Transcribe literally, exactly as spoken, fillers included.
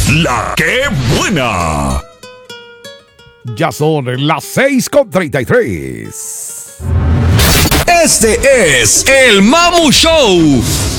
La que buena. Ya son las seis con treinta y tres. Este es el Mamu Show.